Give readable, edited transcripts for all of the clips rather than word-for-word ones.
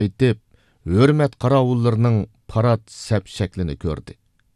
etib, hürmet qaravullarının parad səp şəklini gördü.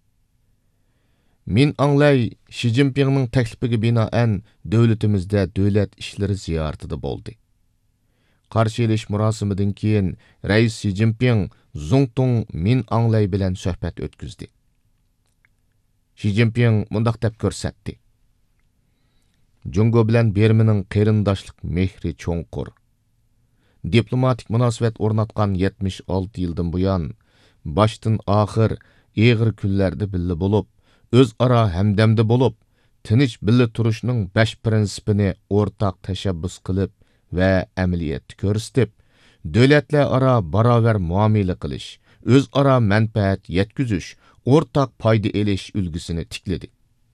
Min anlay Xi Jinping'nin təklifiga binaən dövlətimizdə dövlət işləri ziyaretida boldu. Qarşı eliş murasimidan keyin Reis Xi Jinping Zongtung Min Anlay bilan söhbət ötküzdi. Xi Jinping mundaq deb ko'rsatdi. Jungo bilan Bermining qarindoshlik mehri cho'nqur. Diplomatik munosabat o'rnatgan 76 yildan buyon boshdan oxir eg'ir kunlarda billa bo'lib, o'zaro hamdamda bo'lib, tinch billa turishning 5 prinsipini o'rtaq tashabbus qilib va amaliyotda ko'rsatib, davlatlar aro barobar muomala qilish, o'zaro manfaat yetkazish, o'rtaq foyda elish ulgusini tikladi.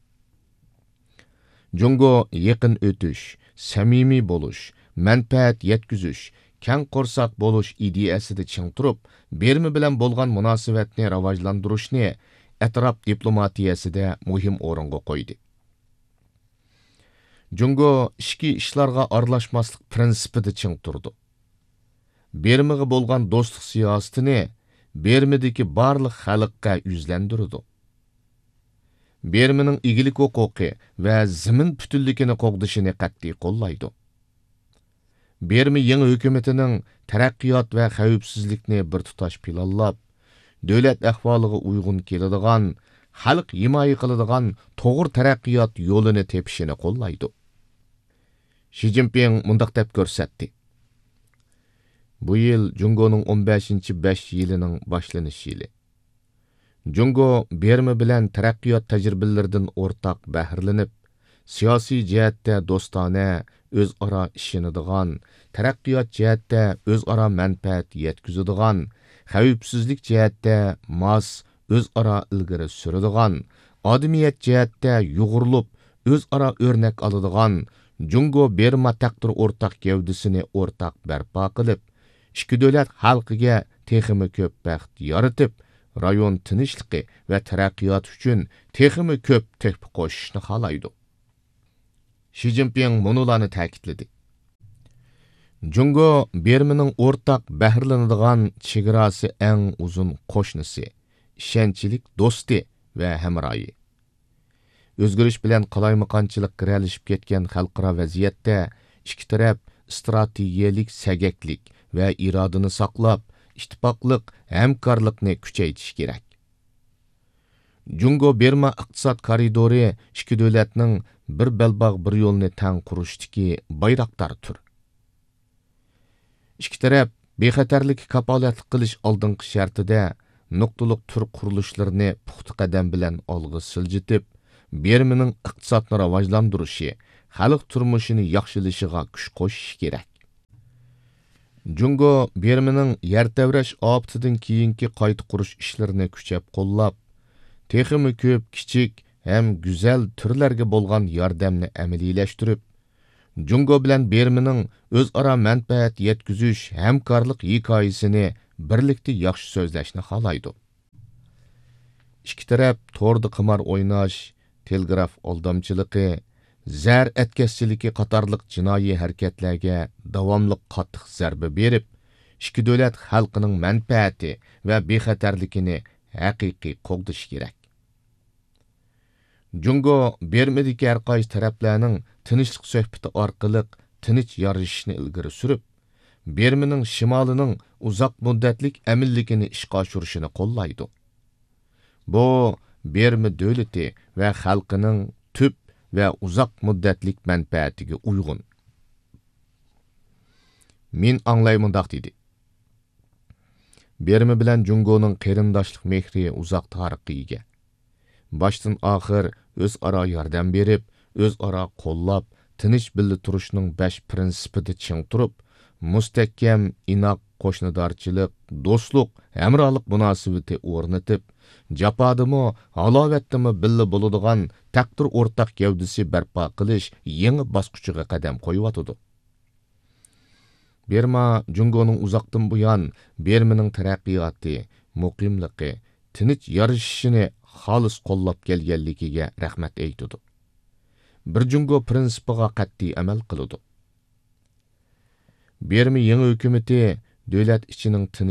Jungo yaqin o'tish, samimiy bo'lish, manfaat yetkazish, keng qo'rsoq bo'lish ideyasida ching turib, Bermi bilan bo'lgan munosabatni rivojlantirishni atrof diplomatiyasida muhim o'ringa qo'ydi. Jungo ichki ishlarga aralashmaslik prinsipida ching turdi. Bermiga bo'lgan do'stlik siyosatini Bermidagi barliq xalqqa yuzlantirdi. Bermining egilik huquqi va zamin butunligini qo'g'dishini qat'iy qo'llaydi. Bermi yangi hukumatining taraqqiyot va xavfsizlikni bir tutash planlab, davlat ahvoliga uyg'un keladigan, xalq himoya qiladigan to'g'ri taraqqiyot yo'lini tepishini qo'llaydi. Xi Jinping mundaq deb ko'rsatdi. Bu yil Jungoning 15-5 yilining boshlanish yili. Jungo Bermi bilan taraqqiyot tajribalaridan o'rtaq bahrilanib, siyosiy jihatda do'stona, o'zaro ishlanadigan, taraqqiyot jihatda o'zaro manfaat yetkazadigan, xavfsizlik jihatda mos o'zaro ilgari suradigan, odamiyat jihatda yug'urilib, o'zaro o'rnak oladigan, Jungo Berma taqdir o'rtaq gavdisini o'rtaq barpo qilib, ikki davlat xalqiga texmi ko'p baxt yaratib, rayon tinchligi va taraqqiyot uchun texmi ko'p tehpa qo'shishni xohlaydi. Xi Jinping munolarni ta'kidladi. Jungo Bermining o'rtaq bahrilanadigan chegarasi eng uzun qo'shnisi, ishonchlik do'sti va hamroyi. O'zgarish bilan qalaymaqonchilik kiralishib ketgan xalqaro vaziyatda ikki taraf strategiyalik sagaklik va irodani saqlab, ittifoqlik, hamkorlikni kuchaytirish kerak. Jungo Berma iqtisod koridori ikki davlatning bir belbog' bir yo'lni tang qurishdagi bayroqdor tur. Ikki taraf bexatarlik kapolatlik qilish oldingi shartida nuqtaliq tur qurilishlarini puxta qadam bilan olg'a siljitib, Bermining iqtisodni rivojlantirishi, xalq turmushini yaxshilashiga kuch qo'shish kerak. Jungo Bermining yer tavrash ofatidan keyingi qayta qurish ishlarini kuchab qo'llab, texmi ko'p kichik ham go'zal turlarga bo'lgan yordamni amaliylashtirib, Jungo bilan Bermining o'zaro manfaat yetkazish hamkorlik hikoyasini birlikda yaxshi so'zlashni xohlaydi. Ikki taraf to'rda qimor o'ynash, telegraf aldamchiligi, zar etkazchiligi qatorliq jinoiy harakatlarga davomli qattiq zarba berib, ikki davlat xalqining manfaati va bexatarligini haqiqiy qo'g'dish kerak. Jungo Bermidagi har qaysi taraflarning tinchlik suhbati orqali tinch yorishishni ilgari surib, Bermining shimolining uzoq muddatlik aminligini ishga oshirishini qo'llaydi. Bu Bermi davlati va xalqining tub va uzoq muddatlik manfaatiga uyg'un. Men anglaymandaq dedi. Bermi bilan Jungoning qarindoshlik mehri uzoq tarixga ega. Boshdan oxir o'zaro yordam berib, o'zaro qo'llab, tinch billa turishning 5 prinsipida ching turib, mustahkam, inoq qo'shnidorchilik, do'stlik, hamrohlik munosabati o'rnatib, jafodimi, halovatdimi billa bo'ladigan taqdir o'rtaq gavdisi barpo qilish yangi bosqichiga qadam qo'yyotdi. Berma Jungoning uzoqdan buyon Bermining taraqqiyoti, muqimligi, tinch yorishishini xolis qo'llab kelganligiga rahmat aytdi. Bir Jungo prinsipiga qat'iy amal qildi. Bermi yangi hukumati davlat ichining